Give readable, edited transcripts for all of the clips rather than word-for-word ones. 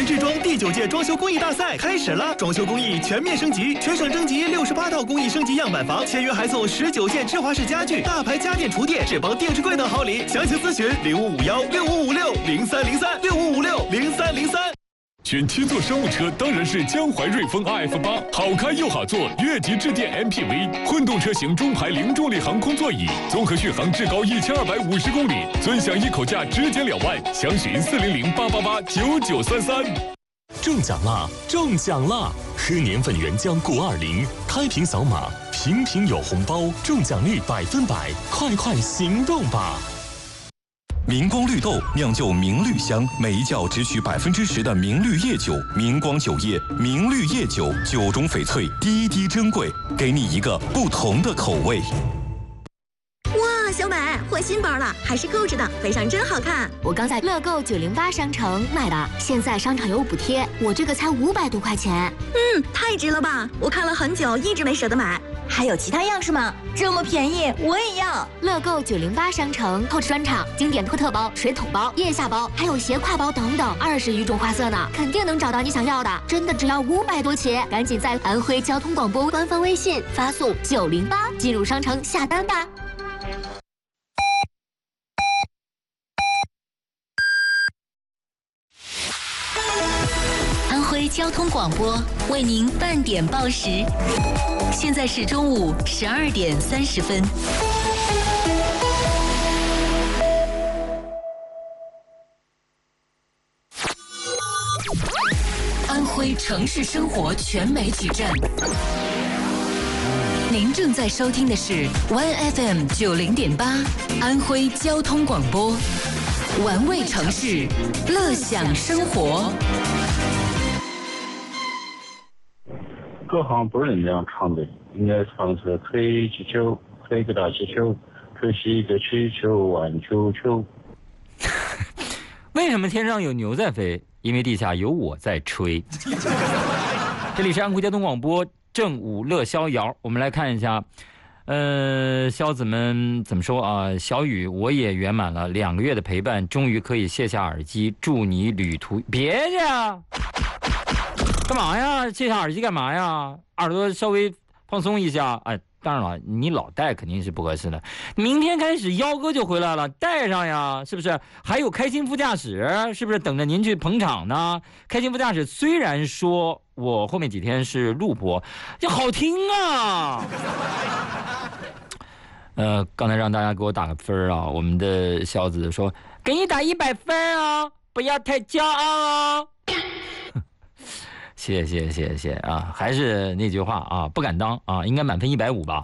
人制装第9届装修工艺大赛开始了，装修工艺全面升级，全省征集68套工艺升级样板房，签约还送19件芝华士家具、大牌家电厨电、智邦电视柜等好礼。详情咨询05516556030365560303。 选7座商务车当然是江淮瑞风 RF8，好开又好坐，越级致电 MPV， 混动车型中排零重力航空座椅，综合续航至高1250公里，尊享一口价直减2万，详询40088889933。 中奖啦！中奖啦！喝年份原浆过20，开瓶扫码，瓶瓶有红包，中奖率100%，快快行动吧！ 明光绿豆酿就明绿香，每一窖只取10%的明绿叶酒，明光酒业明绿叶酒，酒中翡翠，滴滴珍贵，给你一个不同的口味。 哇，小美换新包了，还是购置的，背上真好看。 我刚在乐购908商城买的，现在商场有补贴，我这个才500多块钱。 太值了吧！我看了很久，一直没舍得买。 还有其他样式吗？这么便宜，我也要！ 乐购908商城购置专场，经典托特包、水桶包、腋下包，还有斜挎包等等，20余种花色呢，肯定能找到你想要的。真的只要500多起，赶紧在安徽交通广播官方微信发送908进入商城下单吧。 安徽交通广播为您半点报时，现在是中午12点30分。安徽城市生活全媒体站，您正在收听的是 1FM 90.8安徽交通广播，玩味城市，乐享生活。 歌好像不是你这样唱的，应该唱的是推气球，推个大气球，吹起一个气球，玩球球。 为什么天上有牛在飞？因为地下有我在吹。这里是安徽交通广播正午乐逍遥，我们来看一下，小子们怎么说啊？小雨，我也圆满了2个月的陪伴，终于可以卸下耳机，祝你旅途别去啊！干嘛呀？卸下耳机干嘛呀？耳朵稍微放松一下。哎，当然了，你老戴肯定是不合适的。明天开始幺哥就回来了，戴上呀，是不是？还有开心副驾驶，是不是等着您去捧场呢？开心副驾驶虽然说我后面几天是录播，就好听啊。刚才让大家给我打个分啊，我们的小子说给你打100分啊，不要太骄傲啊。谢谢啊！还是那句话啊，不敢当啊，应该满分150吧。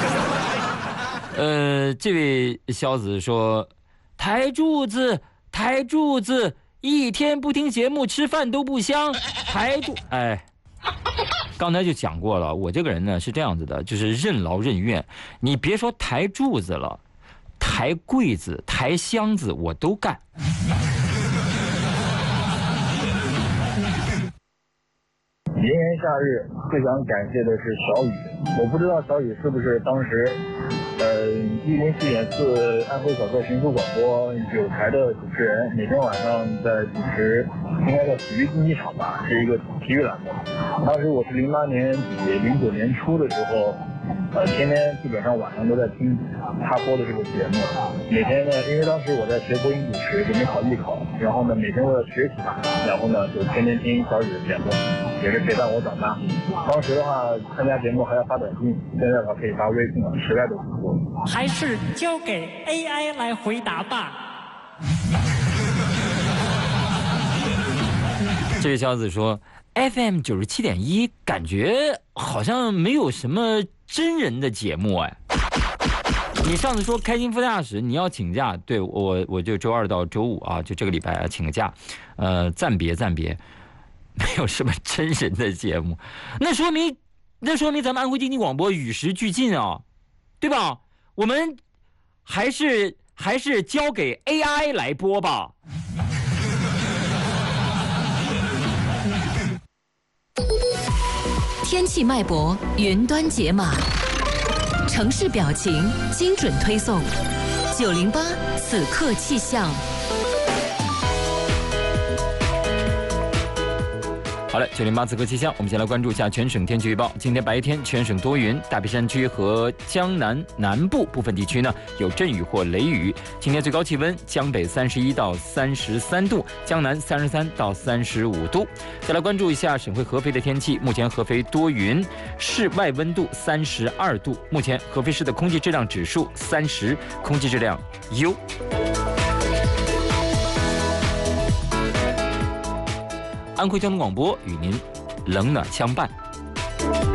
这位小子说，台柱子，一天不听节目吃饭都不香。台柱，哎，刚才就讲过了，我这个人呢是这样子的，就是任劳任怨。你别说抬柱子了，抬柜子、抬箱子我都干。 炎炎夏日，最想感谢的是小雨。我不知道小雨是不是当时104.4安徽小客群书广播9台的主持人，每天晚上在主持，应该叫体育竞技场吧，是一个体育栏目。当时我是08年底09年初的时候，天天基本上晚上都在听他播的这个节目。每天呢，因为当时我在学播音主持，准备考艺考，然后呢每天为了学习，然后呢就天天听小雨的节目，也是陪伴我长大。当时的话参加节目还要发短信，现在的话可以发微信了，实在都不错。 还是交给 AI 来回答吧。 这位小子说 FM 97.1感觉好像没有什么真人的节目哎。你上次说开心副驾驶你要请假，对，我就周2到周5啊，就这个礼拜请个假，暂别，没有什么真人的节目，那说明咱们安徽经济广播与时俱进啊，对吧？我们还是交给 AI 来播吧。 天气脉搏，云端解码，城市表情，精准推送。908此刻气象。 好了，908此刻气象，我们先来关注一下全省天气预报。今天白天全省多云，大别山区和江南南部部分地区呢有阵雨或雷雨。今天最高气温江北31到33度，江南33到35度。再来关注一下省会合肥的天气，目前合肥多云，室外温度32度，目前合肥市的空气质量指数30，空气质量优。安徽交通广播与您冷暖相伴。